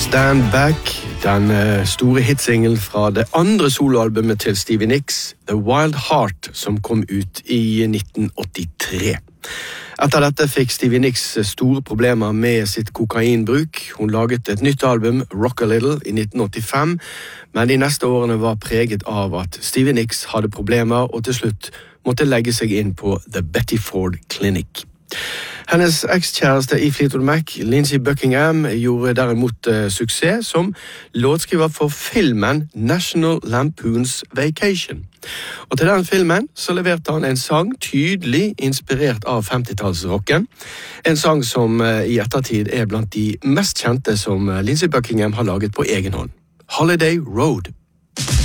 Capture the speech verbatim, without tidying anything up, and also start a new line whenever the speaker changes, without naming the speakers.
Stand Back, den store hitsingelen fra det andre soloalbumet til Stevie Nicks, The Wild Heart, som kom ut i nitten åttitre. Etter dette fikk Stevie Nicks store problemer med sitt kokainbruk. Hun laget et nytt album, Rock a Little, i nitten åttifem, men de neste årene var preget av at Stevie Nicks hadde problemer og til slutt måtte legge seg inn på The Betty Ford Clinic. Hennes ekskjæreste i Fleetwood Mac, Lindsey Buckingham, gjorde derimot uh, suksess som låtskriver for filmen National Lampoon's Vacation. Og til den filmen så leverte han en sang tydelig inspirert av femtitallsrocken. En sang som uh, i ettertid er blant de mest kjente som uh, Lindsey Buckingham har laget på egen hånd. Holiday Road.